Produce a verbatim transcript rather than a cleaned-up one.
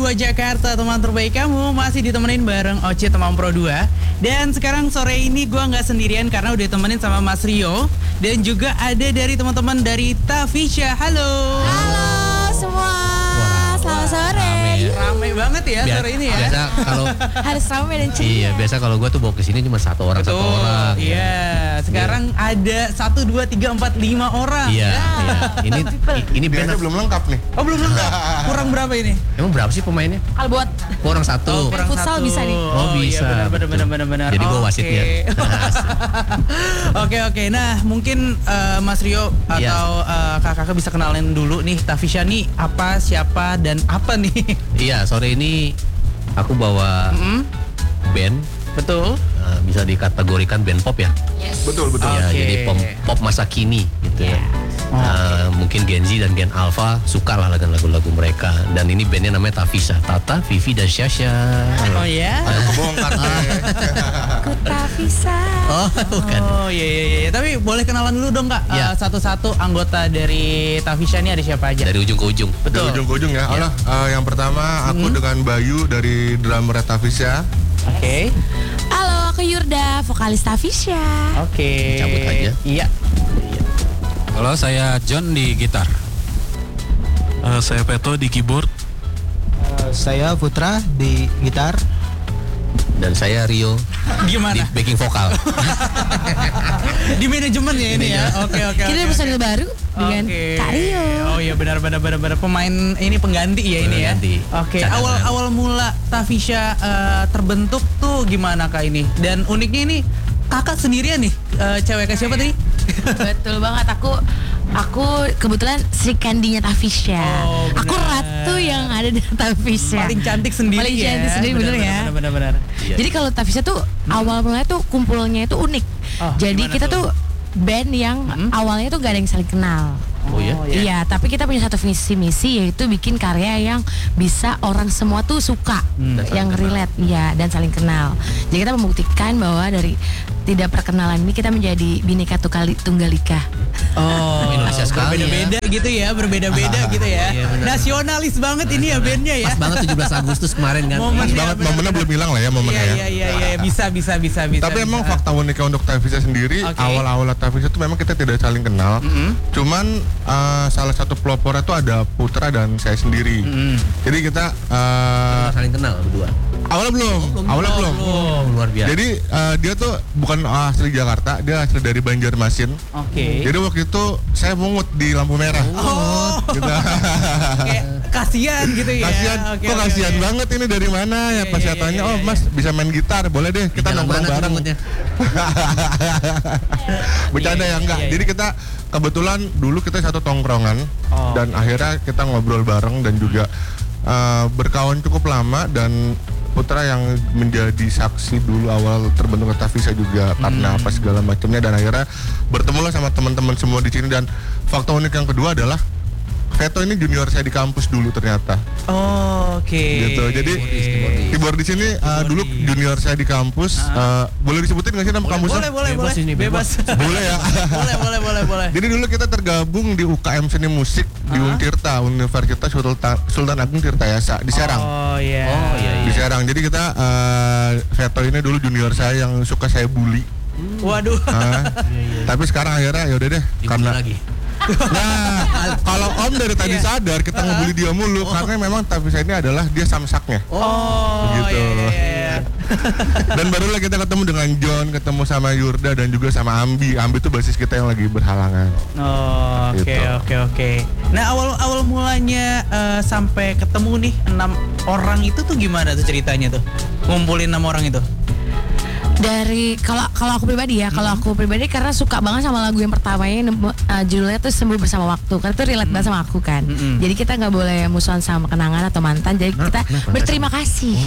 dua Jakarta, teman terbaik kamu. Masih ditemenin bareng Oce Teman Pro dua. Dan sekarang sore ini gue nggak sendirian karena udah temenin sama Mas Rio. Dan juga ada dari teman-teman dari Tafisha. Halo. Halo semua, selamat sore. Rame banget ya Biasa, sore ini ya. Biasa kalau Harus ramai dan ceria. iya biasa kalau gue tuh bawa ke sini cuma satu orang Betul, satu orang. iya. Sekarang ada satu, dua, tiga, empat, lima orang. Iya. Ya. iya. Ini i- ini Biasanya band belum lengkap nih. Oh belum lengkap. Kurang berapa ini? emang berapa sih pemainnya? Kalau buat Kurang satu. kurang futsal satu. bisa nih. Oh, bisa, Iya, benar, benar, betul. benar, benar, benar. Jadi gua Oke. wasitnya. Oke oke. Nah mungkin eh, Mas Rio Iya. atau eh, kakak-kakak bisa kenalin dulu nih Tafisha nih apa, siapa dan apa nih? Iya sore ini aku bawa Hmm, band betul. eh, bisa dikategorikan band pop ya. yes. Betul, betul. Ya, Oke. jadi pop, pop masa kini gitu ya. Eh, mungkin Gen Z dan Gen Alpha suka lah dengan lagu-lagu mereka. Dan ini bandnya namanya Tafisha, Tata, Vivi dan Syasha. Oh ya. Ada kebongkar deh. Ku tak bisa. Oh bukan. Oh iya iya iya. Tapi boleh kenalan dulu dong kak. Iya. Eh, satu-satu anggota dari Tafisha ini ada siapa aja? Dari ujung ke ujung. Dari ujung ke ujung ya. Allah, eh, yang pertama aku dengan Bayu dari drummer Tafisha. Oke. Halo, aku Yurda, vokalis Tafisha. Oke. Cabut aja. Iya. Halo, saya John di gitar. Eh, saya Peto di keyboard. Uh, saya Putra di gitar. Dan saya Rio di Gimana? backing vokal. Di manajemen ya ini ya. Oke oke. Kita oke, ada oke. personil baru dengan Oke. Kak Rio. Oh iya benar benar benar benar pemain ini pengganti ya ini ya. Pengganti. Oke. Cadangan. Awal awal mula Tafisha eh, terbentuk tuh gimana kak ini? Dan uniknya ini kakak sendirian nih, eh, cewek ke siapa tadi? Betul banget, aku aku kebetulan Sri Kandinya Tafisha. Oh, Aku benar. ratu yang ada di Tafisha. Paling cantik sendiri Paling ya. cantik sendiri, bener ya? Benar benar benar. Iya. Jadi kalau Tafisha tuh awal mulanya tuh kumpulnya itu unik. Oh, Jadi gimana kita tuh? tuh band yang awalnya tuh gak ada yang saling kenal. Oh ya? Iya, tapi kita punya satu visi misi yaitu bikin karya yang bisa orang semua tuh suka, Hmm. Dan yang saling kenal. relate, ya dan saling kenal. Jadi kita membuktikan bahwa dari tidak perkenalan ini kita menjadi Bhinneka Tunggal- Tunggal Ika. Oh, Indonesia sekali berbeda-beda gitu ya, berbeda-beda gitu ya. Iya, benar. Nasionalis banget ini ya bandnya ya. Pas banget tujuh belas Agustus kemarin kan. Momen Pas ya, banget, benar, momennya benar. belum hilang lah ya momennya Iya ya. iya iya iya bisa bisa bisa bisa. Tapi emang bisa. fakta uniknya untuk Tafisha sendiri, Oke. awal-awal Tafisha itu memang kita tidak saling kenal. Mm-mm. Cuman eh, salah satu pelopornya itu ada Putra dan saya sendiri. Mm. Jadi kita eh, Saling kenal berdua. awalnya belum, awalnya belum. Oh, luar biasa. Jadi eh, dia tuh bukan asli Jakarta, dia asli dari Banjarmasin. Oke. Jadi waktu itu saya mungut di lampu merah. Oh. Gitu. Kayak kasihan gitu ya. Kasihan, Oke, kok oke, kasihan oke. banget ini dari mana ya? Iya, Pas iya, saya iya, tanya, iya, oh iya. mas bisa main gitar, boleh deh kita Di jalan nongkrong mana tuh bareng. jemputnya? Bercanda Iya, ya enggak. iya, iya. Jadi kita kebetulan dulu kita satu tongkrongan Oh. dan akhirnya kita ngobrol bareng dan juga uh, berkawan cukup lama dan Putra yang menjadi saksi dulu awal terbentuknya Tafisha juga karena Hmm. apa segala macamnya dan akhirnya bertemulah sama teman-teman semua di sini dan fakta unik yang kedua adalah Veto ini junior saya di kampus dulu ternyata. Oh, oke. Gitu. Jadi keyboard di sini uh, dulu junior saya di kampus. Uh, boleh disebutin nggak sih nama Boleh kampusnya? boleh Bebas boleh. ini, Bebas. Boleh ya. boleh boleh boleh boleh. Jadi dulu kita tergabung di U K M Seni Musik di Untirta, Universitas Sultan, Sultan Agung Tirtayasa di Serang. Oh iya. Oh, iya, Di Serang. Jadi kita uh, Veto ini dulu junior saya yang suka saya bully. Waduh. Uh, tapi sekarang akhirnya ya udah deh Dibully karena lagi. nah kalau Om dari tadi Iya. sadar kita ngebully dia mulu karena memang Tafisha ini adalah dia samsaknya. Oh Gitu. iya iya iya. Dan barulah kita ketemu dengan John, ketemu sama Yurda dan juga sama Ambi. Ambi itu basis kita yang lagi berhalangan. Oh, oke Gitu. oke oke. Nah awal awal mulanya eh, sampai ketemu nih enam orang itu tuh gimana tuh ceritanya tuh? Ngumpulin enam orang itu? Dari kalau kalau aku pribadi ya, kalau aku pribadi karena suka banget sama lagu yang pertamanya yang uh, judulnya tuh Sembuh Bersama Waktu. Karena itu relate banget sama aku kan. Mm-mm. Jadi kita nggak boleh musuhan sama kenangan atau mantan. Jadi kita berterima kasih